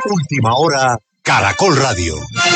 Última hora, Caracol Radio.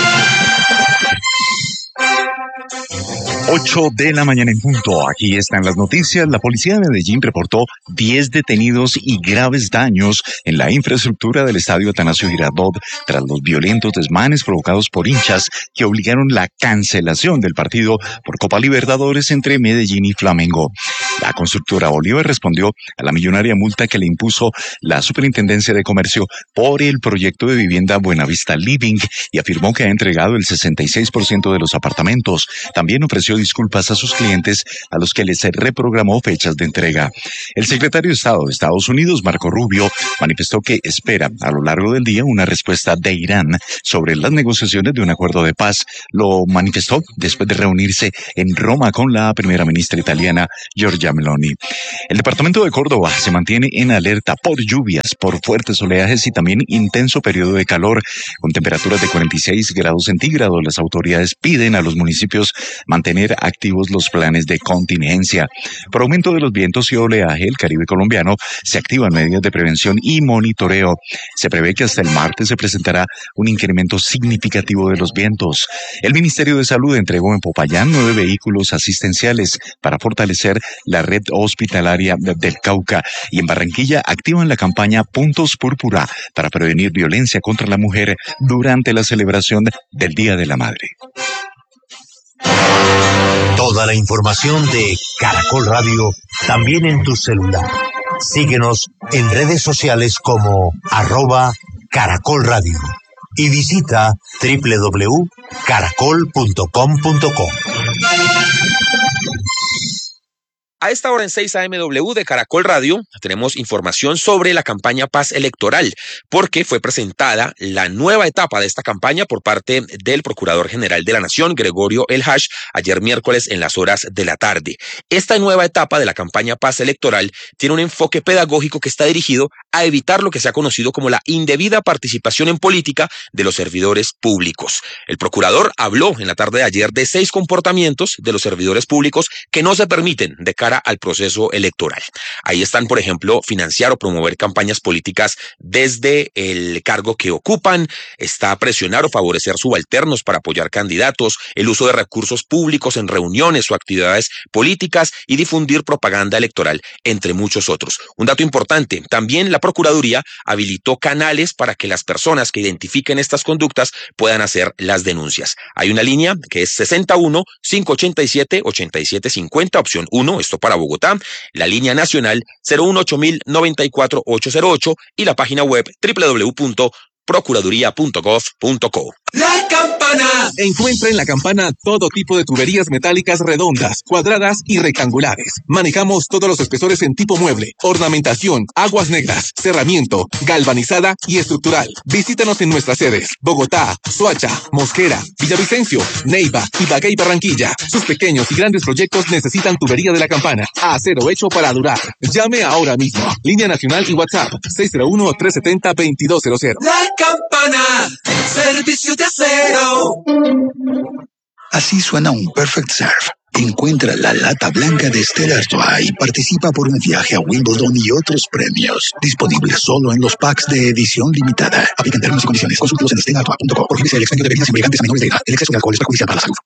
8 de la mañana en punto. Aquí están las noticias. La policía de Medellín reportó 10 detenidos y graves daños en la infraestructura del estadio Atanasio Girardot tras los violentos desmanes provocados por hinchas que obligaron la cancelación del partido por Copa Libertadores entre Medellín y Flamengo. La constructora Bolívar respondió a la millonaria multa que le impuso la Superintendencia de Comercio por el proyecto de vivienda Buenavista Living y afirmó que ha entregado el 66% de los apartamentos. También ofreció disculpas a sus clientes a los que les reprogramó fechas de entrega. El secretario de Estado de Estados Unidos, Marco Rubio, manifestó que espera a lo largo del día una respuesta de Irán sobre las negociaciones de un acuerdo de paz. Lo manifestó después de reunirse en Roma con la primera ministra italiana, Giorgia Meloni. El departamento de Córdoba se mantiene en alerta por lluvias, por fuertes oleajes y también intenso periodo de calor, con temperaturas de 46 grados centígrados. Las autoridades piden a los municipios mantener activos los planes de contingencia. Por aumento de los vientos y oleaje, el Caribe colombiano se activan medidas de prevención y monitoreo. Se prevé que hasta el martes se presentará un incremento significativo de los vientos. El Ministerio de Salud entregó en Popayán 9 vehículos asistenciales para fortalecer la red hospitalaria del Cauca, y en Barranquilla activan la campaña Puntos Púrpura para prevenir violencia contra la mujer durante la celebración del Día de la Madre. Toda la información de Caracol Radio también en tu celular. Síguenos en redes sociales como @Caracol Radio y visita www.caracol.com.co. A esta hora en 6 AMW de Caracol Radio tenemos información sobre la campaña Paz Electoral, porque fue presentada la nueva etapa de esta campaña por parte del Procurador General de la Nación, Gregorio El Hash, ayer miércoles en las horas de la tarde. Esta nueva etapa de la campaña Paz Electoral tiene un enfoque pedagógico que está dirigido a evitar lo que se ha conocido como la indebida participación en política de los servidores públicos. El Procurador habló en la tarde de ayer de 6 comportamientos de los servidores públicos que no se permiten de cara al proceso electoral. Ahí están, por ejemplo, financiar o promover campañas políticas desde el cargo que ocupan, está presionar o favorecer subalternos para apoyar candidatos, el uso de recursos públicos en reuniones o actividades políticas y difundir propaganda electoral, entre muchos otros. Un dato importante, también la Procuraduría habilitó canales para que las personas que identifiquen estas conductas puedan hacer las denuncias. Hay una línea que es 61-587-8750, opción 1, esto para Bogotá, la línea nacional 018094808 y la página web www.procuraduría.gov.co. La Campana. Encuentra en La Campana todo tipo de tuberías metálicas redondas, cuadradas y rectangulares. Manejamos todos los espesores en tipo mueble, ornamentación, aguas negras, cerramiento, galvanizada y estructural. Visítanos en nuestras sedes: Bogotá, Soacha, Mosquera, Villavicencio, Neiva, Ibagué y Barranquilla. Sus pequeños y grandes proyectos necesitan tubería de La Campana. Acero hecho para durar. Llame ahora mismo. Línea nacional y WhatsApp 601-370-2200. La Campana, servicio de acero. Así suena un Perfect Serve. Encuentra la lata blanca de Stella Artois y participa por un viaje a Wimbledon y otros premios. Disponible solo en los packs de edición limitada. Aplican términos y condiciones. Consúltalos en stellaartois.co. Prohíbese el expendio de bebidas embriagantes a menores de edad. El exceso de alcohol es perjudicial para la salud.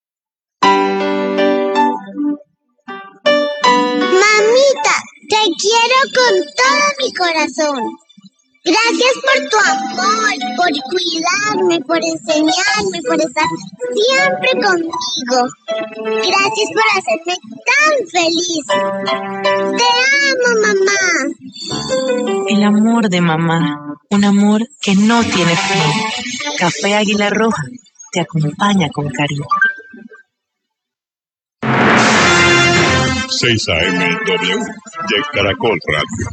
Mamita, te quiero con todo mi corazón. Gracias por tu amor, por cuidarme, por enseñarme, por estar siempre conmigo. Gracias por hacerme tan feliz. Te amo, mamá. El amor de mamá, un amor que no tiene fin. Café Águila Roja te acompaña con cariño. 6 AMW de Caracol Radio.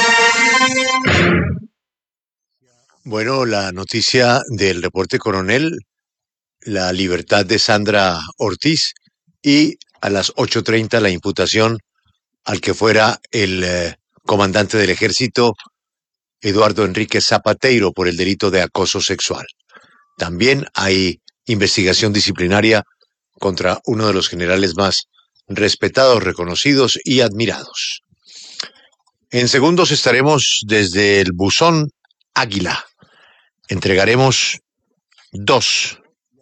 Bueno, la noticia del reporte coronel, la libertad de Sandra Ortiz, y a las 8:30 la imputación al que fuera el comandante del ejército, Eduardo Enrique Zapateiro, por el delito de acoso sexual. También hay investigación disciplinaria contra uno de los generales más respetados, reconocidos y admirados. En segundos estaremos desde el Buzón Águila, entregaremos dos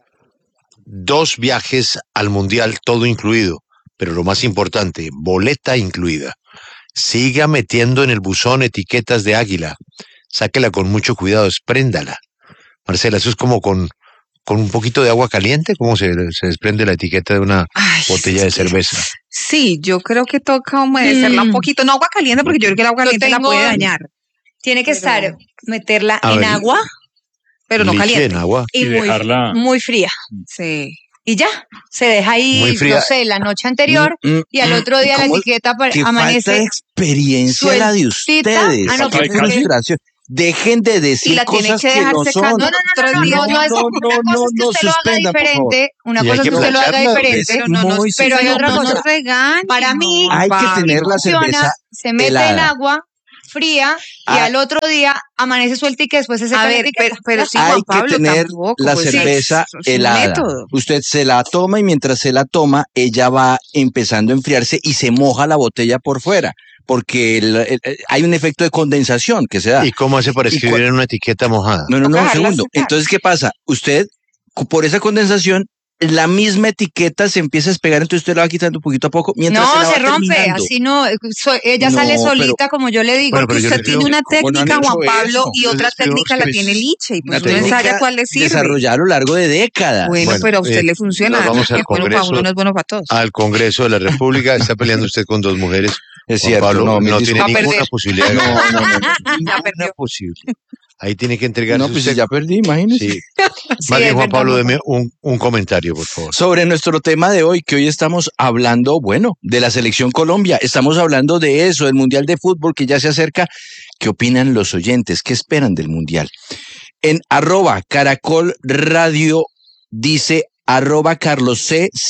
viajes al Mundial, todo incluido, pero lo más importante, boleta incluida. Siga metiendo en el buzón etiquetas de Águila, sáquela con mucho cuidado, expréndala. Marcela, eso es como con un poquito de agua caliente, ¿cómo se desprende la etiqueta de una botella de cerveza? Sí, yo creo que toca humedecerla un poquito, no agua caliente, porque yo creo que el agua caliente la puede dañar. Tiene que meterla A en ver. agua, Pero no Liche caliente. en agua. y dejarla. muy fría. Sí. Y ya, se deja Muy ahí, fría. no sé, la noche anterior, y al otro día la ¿Cómo? etiqueta Qué falta de amanece experiencia la de sueltita. ustedes. Ah, no, Qué porque- frustración. Dejen de y decir la tiene cosas que que dejar no son. secando. No es una cosa es que usted lo haga suspendan, por favor. diferente, una Y hay cosa es que que usted lo haga plancharla, diferente, es muy pero hay sencillo. otra no cosa. nos regañen. Para mí, Hay que Pablo. tener la funciona, cerveza se mete helada. en agua fría y Ah. al otro día amanece suelta y que después se seca A la ver, etiqueta. pero sí, Hay Juan Pablo, que tener tampoco, la pues, sí, cerveza es un helada. método. Usted se la toma y mientras se la toma, ella va empezando a enfriarse y se moja la botella por fuera, porque hay un efecto de condensación que se da. ¿Y cómo hace para Y escribir en una etiqueta mojada? No, Toca un dejarla segundo. secar. Entonces, ¿qué pasa? Usted, por esa condensación, la misma etiqueta se empieza a despegar, entonces usted la va quitando poquito a poco mientras No, se la va se rompe, terminando. así no, ella No, sale pero- solita, como yo le digo. Bueno, pero yo Usted le tiene creo- una ¿cómo no han técnica, hecho Juan Pablo, eso? y Yo otra les creo técnica la que tiene es Liche, y pues Una uno ensaya técnica cuál le sirve. desarrollada a lo largo de décadas. Bueno, Bueno, pero a usted le nos funciona. vamos Lo que al es bueno para Congreso. uno no es bueno para todos. Al Congreso de la República, está peleando usted con dos mujeres. Es Juan cierto, Pablo no, no mis tiene Va a ninguna perder. posibilidad de No, ganar. no, no. Ya perdió. Ninguna posibilidad. Ahí tiene que entregarse No, pues usted. ya perdí, imagínese. Sí. Sí, Más bien, es Juan verdad, Pablo, Juan deme un comentario, por favor. Sobre nuestro tema de hoy, que hoy estamos hablando, bueno, de la selección Colombia. Estamos hablando de eso, del Mundial de Fútbol que ya se acerca. ¿Qué opinan los oyentes? ¿Qué esperan del Mundial? En @Caracol Radio dice @Carlos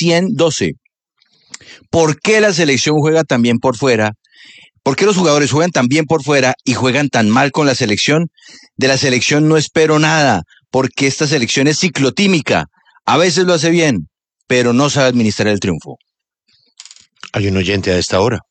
C112. ¿Por qué la selección juega tan bien por fuera? ¿Por qué los jugadores juegan tan bien por fuera y juegan tan mal con la selección? De la selección no espero nada, porque esta selección es ciclotímica. A veces lo hace bien, pero no sabe administrar el triunfo. Hay un oyente a esta hora.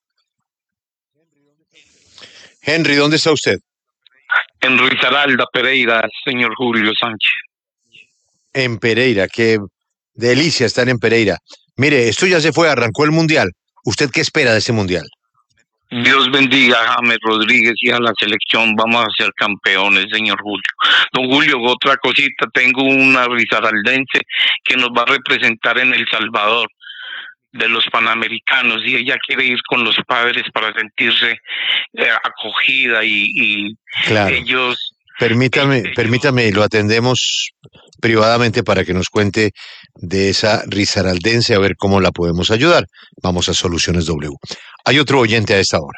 Henry, ¿dónde está usted? En Risaralda, Pereira, señor Julio Sánchez. En Pereira, qué delicia estar en Pereira. Mire, esto ya se fue, arrancó el Mundial. ¿Usted qué espera de ese Mundial? Dios bendiga a James Rodríguez y a la selección. Vamos a ser campeones, señor Julio. Don Julio, otra cosita. Tengo una risaraldense que nos va a representar en El Salvador de los Panamericanos y ella quiere ir con los padres para sentirse acogida y Claro. ellos... Permítame, lo atendemos privadamente para que nos cuente de esa risaraldense a ver cómo la podemos ayudar. Vamos a Soluciones W. Hay otro oyente a esta hora.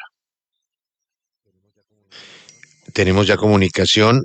Tenemos ya comunicación.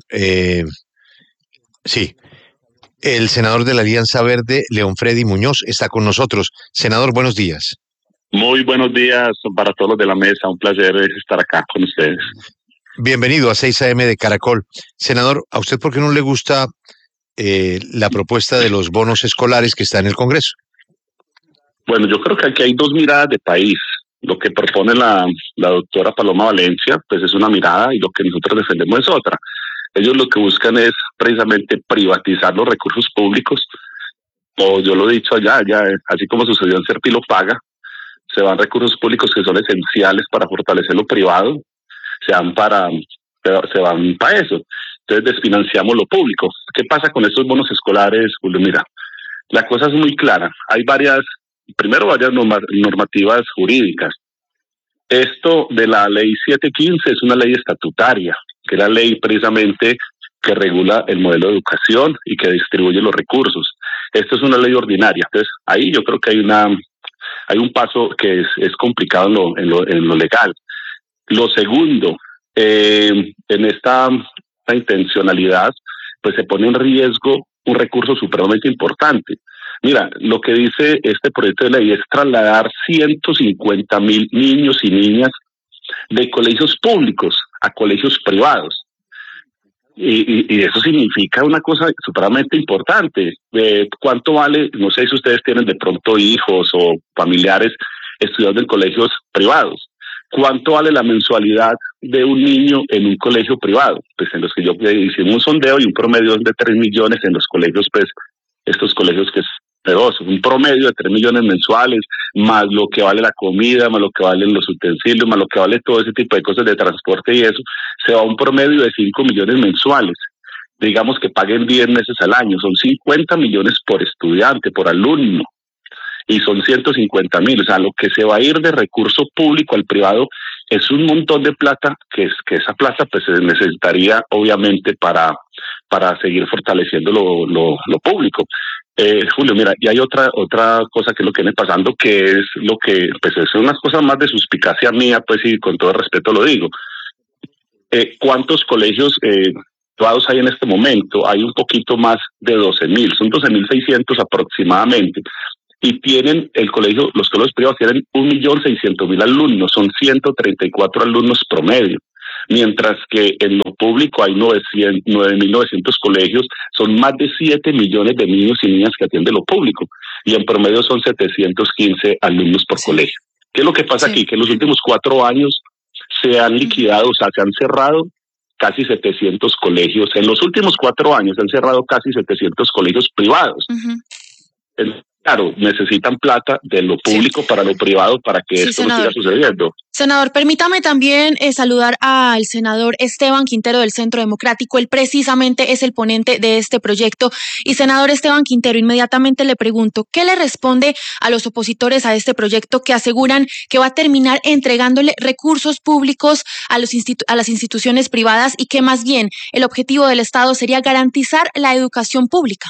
Sí. El senador de la Alianza Verde, León Freddy Muñoz, está con nosotros. Senador, buenos días. Muy buenos días para todos los de la mesa. Un placer estar acá con ustedes. Bienvenido a 6 AM de Caracol. Senador, ¿a usted por qué no le gusta la propuesta de los bonos escolares que está en el Congreso? Bueno, yo creo que aquí hay dos miradas de país. Lo que propone la doctora Paloma Valencia, pues es una mirada y lo que nosotros defendemos es otra. Ellos lo que buscan es precisamente privatizar los recursos públicos, o yo lo he dicho allá, así como sucedió en Serpilo Paga, se van recursos públicos que son esenciales para fortalecer lo privado, se van para eso. Entonces desfinanciamos lo público. ¿Qué pasa con estos bonos escolares, Julio? Mira, la cosa es muy clara. Hay varias normativas jurídicas. Esto de la ley 715 es una ley estatutaria, que es la ley precisamente que regula el modelo de educación y que distribuye los recursos. Esto es una ley ordinaria. Entonces, ahí yo creo que hay un paso que es complicado en lo legal. Lo segundo, en esta intencionalidad, pues se pone en riesgo un recurso supremamente importante. Mira, lo que dice este proyecto de ley es trasladar 150,000 niños y niñas de colegios públicos a colegios privados. Y eso significa una cosa supremamente importante. ¿Cuánto vale? No sé si ustedes tienen de pronto hijos o familiares estudiando en colegios privados. ¿cuánto vale la mensualidad de un niño en un colegio privado? Pues en los que yo hicimos un sondeo y un promedio de 3 millones en los colegios, pues estos colegios que es poderoso, un promedio de 3 millones mensuales, más lo que vale la comida, más lo que valen los utensilios, más lo que vale todo ese tipo de cosas de transporte y eso, se va a un promedio de 5 millones mensuales. Digamos que paguen 10 meses al año, son 50 millones por estudiante, por alumno, y son 150.000, o sea, lo que se va a ir de recurso público al privado es un montón de plata, que esa plata pues se necesitaría obviamente para seguir fortaleciendo lo público. Julio, mira, y hay otra cosa que es lo que viene pasando, que es lo que, pues es unas cosas más de suspicacia mía, pues, y con todo respeto lo digo. ¿Cuántos colegios privados hay en este momento? Hay un poquito más de 12.000, son 12.600 aproximadamente. Y tienen los colegios privados tienen 1.600.000 alumnos, son 134 alumnos promedio. Mientras que en lo público hay 9.900 colegios, son más de 7 millones de niños y niñas que atiende lo público, y en promedio son 715 alumnos por colegio. ¿Qué es lo que pasa aquí? Que en los últimos 4 años se han liquidado, o sea, se han cerrado casi 700 colegios. En los últimos 4 años se han cerrado casi 700 colegios privados. Claro, necesitan plata de lo público para lo privado para que esto no siga sucediendo. Senador, permítame también saludar al senador Esteban Quintero del Centro Democrático. Él precisamente es el ponente de este proyecto. Y senador Esteban Quintero, inmediatamente le pregunto, ¿qué le responde a los opositores a este proyecto que aseguran que va a terminar entregándole recursos públicos a las instituciones privadas y que más bien el objetivo del Estado sería garantizar la educación pública?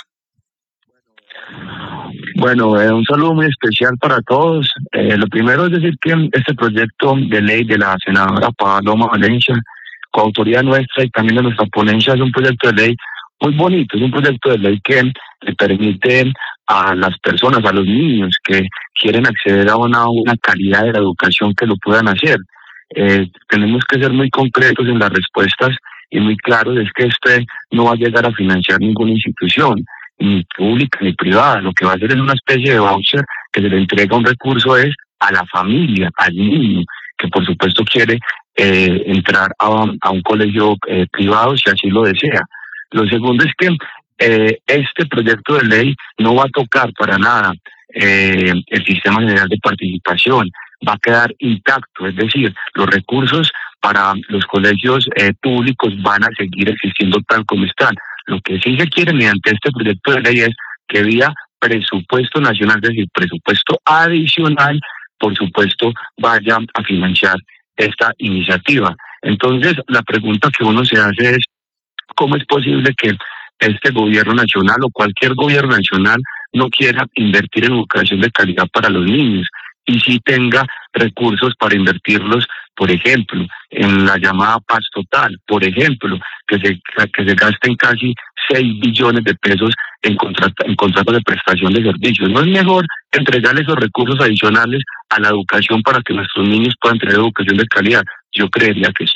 Bueno, un saludo muy especial para todos. Lo primero es decir que este proyecto de ley de la senadora Paloma Valencia, coautoría nuestra y también de nuestra ponencia, es un proyecto de ley muy bonito, es un proyecto de ley que le permite a las personas, a los niños que quieren acceder a una calidad de la educación, que lo puedan hacer. Tenemos que ser muy concretos en las respuestas y muy claros, es que este no va a llegar a financiar ninguna institución, ni pública ni privada. Lo que va a hacer es una especie de voucher que se le entrega un recurso es a la familia, al niño, que por supuesto quiere entrar a un colegio privado si así lo desea. Lo segundo es que este proyecto de ley no va a tocar para nada el sistema general de participación, va a quedar intacto, es decir, los recursos para los colegios públicos van a seguir existiendo tal como están. Lo que sí se quiere mediante este proyecto de ley es que vía presupuesto nacional, es decir, presupuesto adicional, por supuesto, vaya a financiar esta iniciativa. Entonces, la pregunta que uno se hace es, ¿cómo es posible que este gobierno nacional o cualquier gobierno nacional no quiera invertir en educación de calidad para los niños y sí tenga recursos para invertirlos, por ejemplo, en la llamada paz total, por ejemplo, que se gasten casi 6 billones de pesos en contratos de prestación de servicios? ¿No es mejor entregarle esos recursos adicionales a la educación para que nuestros niños puedan tener educación de calidad? Yo creería que sí.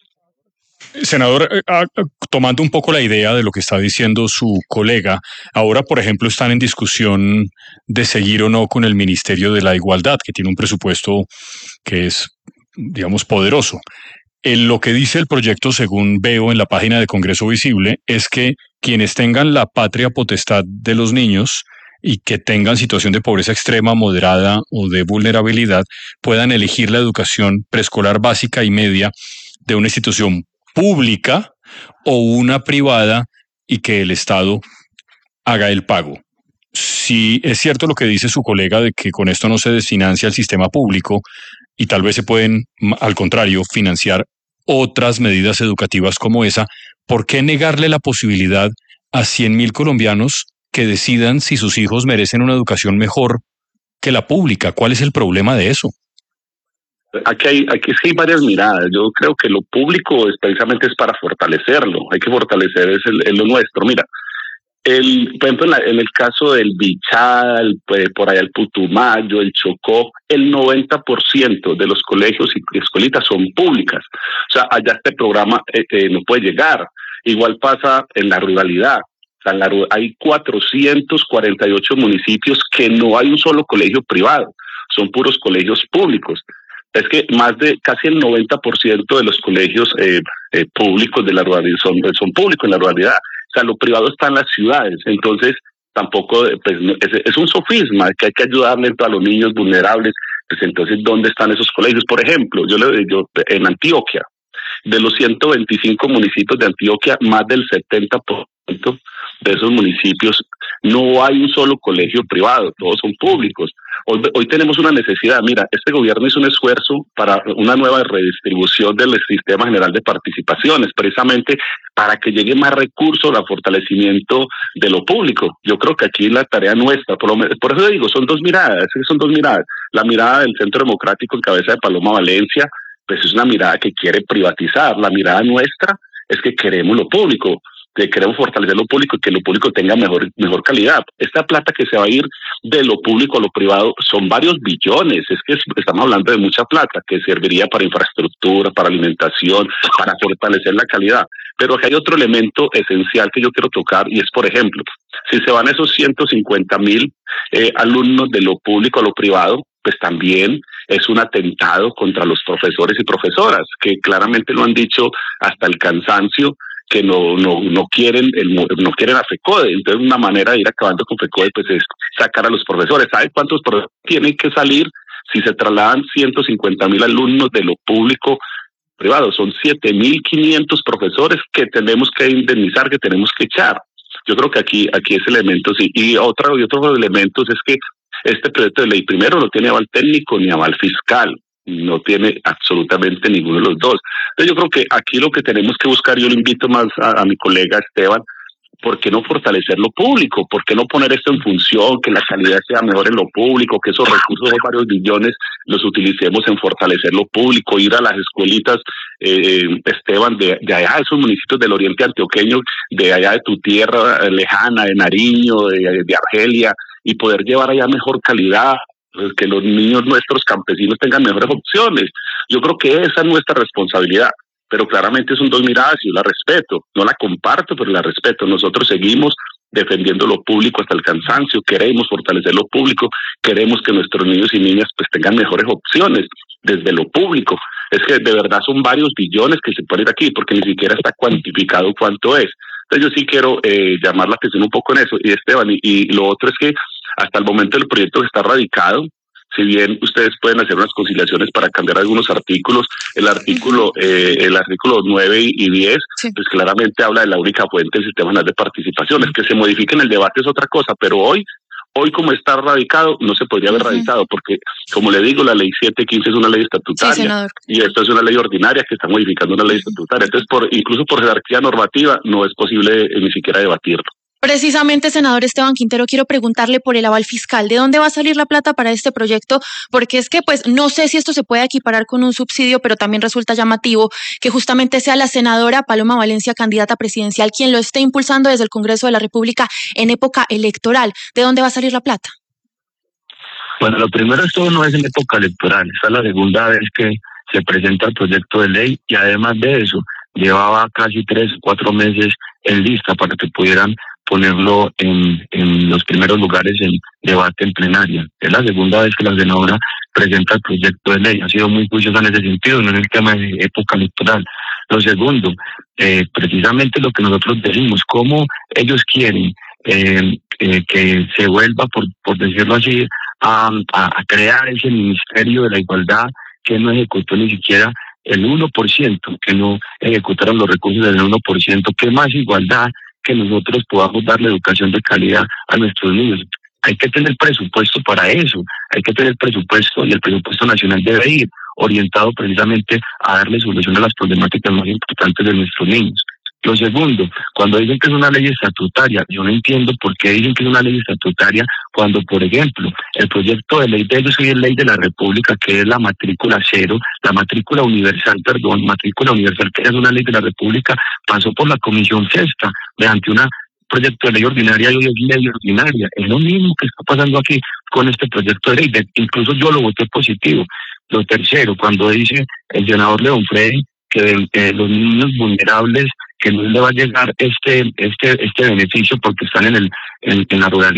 Senador, tomando un poco la idea de lo que está diciendo su colega, ahora, por ejemplo, están en discusión de seguir o no con el Ministerio de la Igualdad, que tiene un presupuesto que es, digamos, poderoso. Lo que dice el proyecto, según veo en la página de Congreso Visible, es que quienes tengan la patria potestad de los niños y que tengan situación de pobreza extrema, moderada o de vulnerabilidad, puedan elegir la educación preescolar básica y media de una institución pública o una privada y que el Estado haga el pago. Si es cierto lo que dice su colega de que con esto no se desfinancia el sistema público y tal vez se pueden, al contrario, financiar otras medidas educativas como esa, ¿por qué negarle la posibilidad a 100.000 colombianos que decidan si sus hijos merecen una educación mejor que la pública? ¿Cuál es el problema de eso? Aquí sí hay varias miradas. Yo creo que lo público precisamente es para fortalecerlo. Hay que fortalecer lo nuestro. Mira, por ejemplo, en el caso del Bichada, por allá el Putumayo, el Chocó, el 90% de los colegios y escuelitas son públicas. O sea, allá este programa no puede llegar. Igual pasa en la ruralidad. O sea, hay 448 municipios que no hay un solo colegio privado. Son puros colegios públicos. es que más de casi el 90% de los colegios públicos de la ruralidad son públicos en la ruralidad. O sea, lo privado está en las ciudades. Entonces, tampoco, pues, es un sofisma que hay que ayudarle a los niños vulnerables. Pues entonces, ¿dónde están esos colegios? Por ejemplo, yo en Antioquia, de los 125 municipios de Antioquia, más del 70% de esos municipios no hay un solo colegio privado, todos son públicos. Hoy tenemos una necesidad. Mira, este gobierno hizo un esfuerzo para una nueva redistribución del sistema general de participaciones, precisamente para que llegue más recursos al fortalecimiento de lo público. Yo creo que aquí la tarea nuestra, por eso digo, son dos miradas. La mirada del Centro Democrático en cabeza de Paloma Valencia, pues es una mirada que quiere privatizar. La mirada nuestra es que queremos lo público, que queremos fortalecer lo público y que lo público tenga mejor calidad. Esta plata que se va a ir de lo público a lo privado son varios billones. Es que estamos hablando de mucha plata que serviría para infraestructura, para alimentación, para fortalecer la calidad. Pero aquí hay otro elemento esencial que yo quiero tocar y es, por ejemplo, si se van esos 150,000 alumnos de lo público a lo privado, pues también es un atentado contra los profesores y profesoras, que claramente lo han dicho hasta el cansancio, que no quieren a FECODE. Entonces, una manera de ir acabando con FECODE pues es sacar a los profesores. ¿Sabe cuántos profesores tienen que salir si se trasladan 150,000 alumnos de lo público privado? Son 7,500 profesores que tenemos que indemnizar, que tenemos que echar. Yo creo que aquí ese elemento sí. Y otros elementos es que este proyecto de ley, primero, no tiene aval técnico ni aval fiscal. No tiene absolutamente ninguno de los dos. Entonces yo creo que aquí lo que tenemos que buscar, yo le invito más a mi colega Esteban, ¿por qué no fortalecer lo público? ¿Por qué no poner esto en función, que la calidad sea mejor en lo público, que esos recursos de varios billones los utilicemos en fortalecer lo público, ir a las escuelitas, Esteban, de allá, de esos municipios del oriente antioqueño, de allá de tu tierra lejana, de Nariño, de Argelia, y poder llevar allá mejor calidad, que los niños nuestros campesinos tengan mejores opciones. Yo creo que esa es nuestra responsabilidad, pero claramente son dos miradas y yo la respeto, no la comparto, pero la respeto. Nosotros seguimos defendiendo lo público hasta el cansancio, queremos fortalecer lo público, queremos que nuestros niños y niñas pues tengan mejores opciones desde lo público. Es que de verdad son varios billones que se pueden ir aquí, porque ni siquiera está cuantificado cuánto es. Entonces yo sí quiero llamar la atención un poco en eso, y Esteban, y lo otro es que hasta el momento el proyecto está radicado. Si bien ustedes pueden hacer unas conciliaciones para cambiar algunos artículos, el artículo 9 y 10, sí, pues claramente habla de la única fuente del Sistema Nacional de Participaciones. Que se modifique en el debate es otra cosa, pero hoy como está radicado, no se podría haber radicado, porque, como le digo, la ley 715 es una ley estatutaria, sí, y esto es una ley ordinaria que está modificando una ley estatutaria. Entonces, incluso por jerarquía normativa, no es posible ni siquiera debatirlo. Precisamente, senador Esteban Quintero, quiero preguntarle por el aval fiscal. ¿De dónde va a salir la plata para este proyecto? Porque es que, pues, no sé si esto se puede equiparar con un subsidio, pero también resulta llamativo que justamente sea la senadora Paloma Valencia, candidata presidencial, quien lo esté impulsando desde el Congreso de la República en época electoral. ¿De dónde va a salir la plata? Bueno, lo primero, esto no es en época electoral. Esta es la segunda vez que se presenta el proyecto de ley y además de eso, llevaba casi 3 o 4 meses en lista para que pudieran ponerlo en los primeros lugares en debate en plenaria. Es la segunda vez que la senadora presenta el proyecto de ley. Ha sido muy juiciosa en ese sentido, no en el tema de época electoral. Lo segundo, precisamente lo que nosotros decimos, cómo ellos quieren que se vuelva, por decirlo así, a crear ese Ministerio de la Igualdad que no ejecutó ni siquiera el 1%, que no ejecutaron los recursos del 1%, que más igualdad que nosotros podamos darle educación de calidad a nuestros niños. Hay que tener presupuesto para eso, hay que tener presupuesto y el presupuesto nacional debe ir orientado precisamente a darle solución a las problemáticas más importantes de nuestros niños. Lo segundo, cuando dicen que es una ley estatutaria, yo no entiendo por qué dicen que es una ley estatutaria cuando, por ejemplo, el proyecto de ley de ellos es ley de la República, que es la matrícula matrícula universal que es una ley de la República, pasó por la Comisión Sexta mediante un proyecto de ley ordinaria y hoy es ley ordinaria. Es lo mismo que está pasando aquí con este proyecto de ley. Incluso yo lo voté positivo. Lo tercero, cuando dice el senador León Freddy que los niños vulnerables, que no le va a llegar este beneficio porque están en la ruralidad.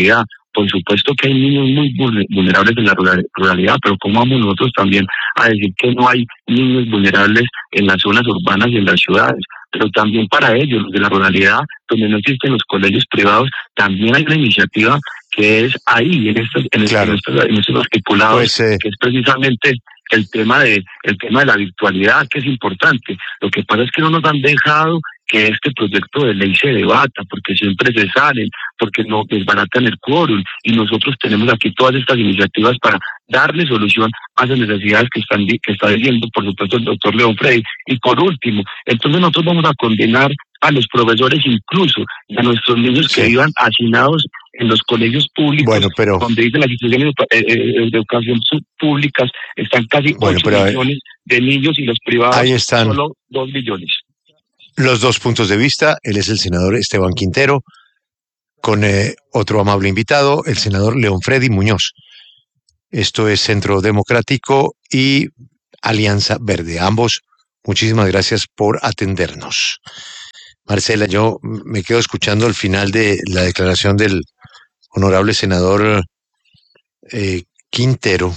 Por supuesto que hay niños muy vulnerables en la ruralidad, pero ¿cómo vamos nosotros también a decir que no hay niños vulnerables en las zonas urbanas y en las ciudades? Pero también para ellos, los de la ruralidad, donde no existen los colegios privados, también hay una iniciativa que es ahí, en estos articulados, Pues, que es precisamente el tema de la virtualidad, que es importante. Lo que pasa es que no nos han dejado que este proyecto de ley se debata, porque siempre se salen, porque no desbaratan el quórum, y nosotros tenemos aquí todas estas iniciativas para darle solución a esas necesidades que está diciendo, por supuesto, el doctor León Freddy. Y por último, entonces nosotros vamos a condenar a los profesores incluso, y a nuestros niños que vivan hacinados en los colegios públicos, donde dicen las instituciones de educación públicas, están casi 8 millones de niños, y los privados ahí están solo 2 millones. los dos puntos de vista. Él es el senador Esteban Quintero, con otro amable invitado, el senador León Freddy Muñoz. Esto es Centro Democrático y Alianza Verde. Ambos, muchísimas gracias por atendernos. Marcela, yo me quedo escuchando el final de la declaración del honorable senador Quintero.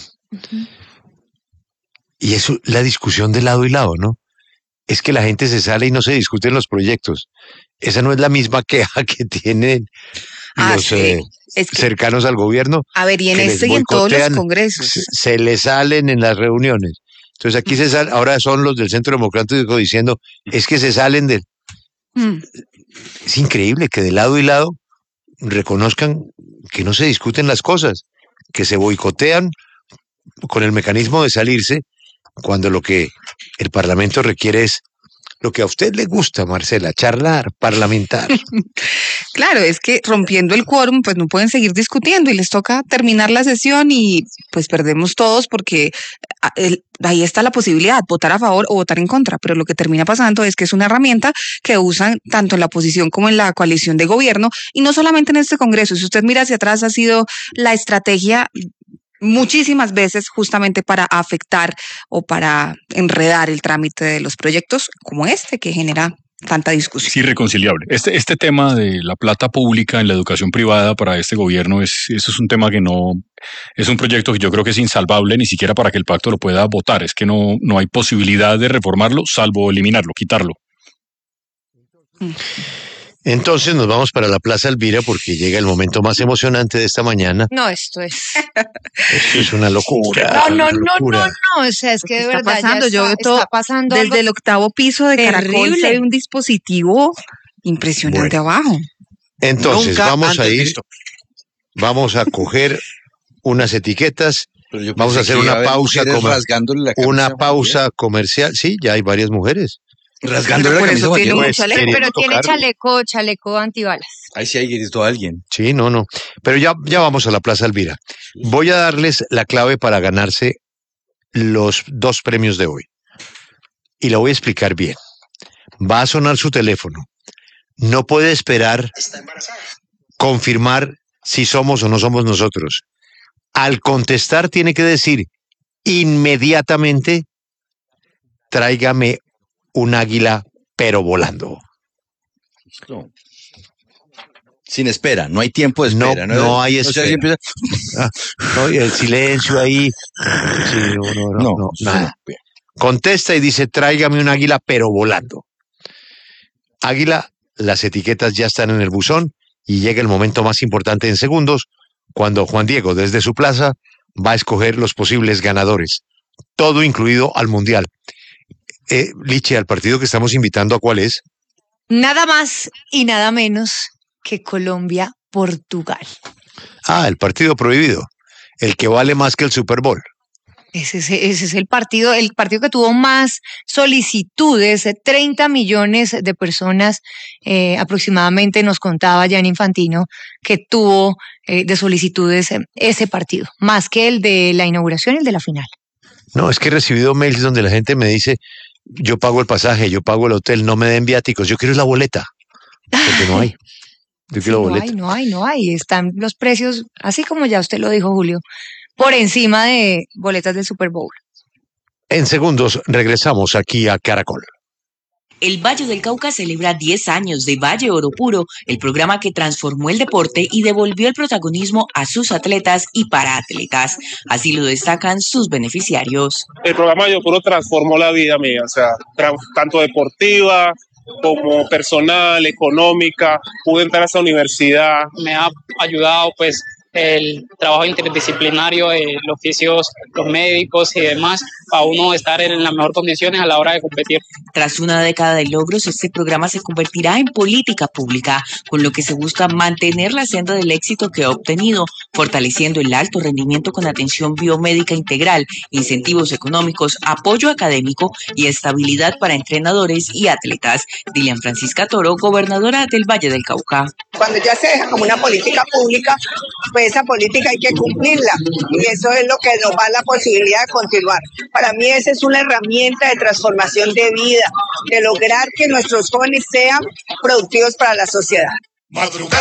Y eso, la discusión de lado y lado, ¿no? Es que la gente se sale y no se discuten los proyectos. Esa no es la misma queja que tienen los cercanos al gobierno. A ver, y en este y en todos los congresos. Se les salen en las reuniones. Entonces aquí se salen, ahora son los del Centro Democrático diciendo, es que se salen del... Es increíble que de lado y lado reconozcan que no se discuten las cosas, que se boicotean con el mecanismo de salirse, cuando lo que el Parlamento requiere es lo que a usted le gusta, Marcela, charlar, parlamentar. Claro, es que rompiendo el quórum, pues no pueden seguir discutiendo y les toca terminar la sesión y pues perdemos todos porque ahí está la posibilidad, votar a favor o votar en contra, pero lo que termina pasando es que es una herramienta que usan tanto en la oposición como en la coalición de gobierno, y no solamente en este Congreso. Si usted mira hacia atrás, ha sido la estrategia muchísimas veces justamente para afectar o para enredar el trámite de los proyectos como este, que genera tanta discusión. Es irreconciliable. Este tema de la plata pública en la educación privada para este gobierno, eso es un tema que no, es un proyecto que yo creo que es insalvable ni siquiera para que el pacto lo pueda votar. Es que no hay posibilidad de reformarlo, salvo eliminarlo, quitarlo. Entonces nos vamos para la Plaza Elvira porque llega el momento más emocionante de esta mañana. No, esto es una locura. No, o sea, es que de verdad pasando, ya está pasando desde el octavo piso de Caracol se ve un dispositivo impresionante abajo. Entonces vamos a coger unas etiquetas, vamos a hacer una pausa comercial. Sí, ya hay varias mujeres. Rasgándole la camisa. Pero tiene chaleco antibalas. Ahí sí hay gritó alguien. Sí, no. Pero ya vamos a la Plaza Elvira. Voy a darles la clave para ganarse los 2 premios de hoy. Y la voy a explicar bien. Va a sonar su teléfono. No puede esperar confirmar si somos o no somos nosotros. Al contestar tiene que decir inmediatamente, tráigame un águila, pero volando. Listo. Sin espera, no hay tiempo de espera. No hay espera. No, el silencio ahí. Sí, no, nada. Contesta y dice, tráigame un águila, pero volando. Águila, las etiquetas ya están en el buzón y llega el momento más importante en segundos, cuando Juan Diego, desde su plaza, va a escoger los posibles ganadores. Todo incluido al Mundial. Liche, al partido que estamos invitando, ¿a cuál es? Nada más y nada menos que Colombia-Portugal. El partido prohibido, el que vale más que el Super Bowl. Ese es el partido que tuvo más solicitudes, 30 millones de personas aproximadamente, nos contaba Gianni Infantino, que tuvo de solicitudes ese partido, más que el de la inauguración y el de la final. No, es que he recibido mails donde la gente me dice, yo pago el pasaje, yo pago el hotel, no me den viáticos, yo quiero la boleta, porque no hay. Yo quiero boleta. No hay. Están los precios, así como ya usted lo dijo, Julio, por encima de boletas del Super Bowl. En segundos regresamos aquí a Caracol. El Valle del Cauca celebra 10 años de Valle Oro Puro, el programa que transformó el deporte y devolvió el protagonismo a sus atletas y paraatletas. Así lo destacan sus beneficiarios. El programa Valle Oro Puro transformó la vida mía, o sea, tanto deportiva como personal, económica. Pude entrar a esa universidad. Me ha ayudado pues el trabajo interdisciplinario, los oficios, los médicos y demás, para uno estar en las mejores condiciones a la hora de competir. Tras una década de logros, este programa se convertirá en política pública, con lo que se busca mantener la senda del éxito que ha obtenido, fortaleciendo el alto rendimiento con atención biomédica integral, incentivos económicos, apoyo académico y estabilidad para entrenadores y atletas. Dilian Francisca Toro, gobernadora del Valle del Cauca. Cuando ya se deja como una política pública, pues esa política hay que cumplirla y eso es lo que nos da la posibilidad de continuar. Para mí esa es una herramienta de transformación de vida, de lograr que nuestros jóvenes sean productivos para la sociedad. Madrugar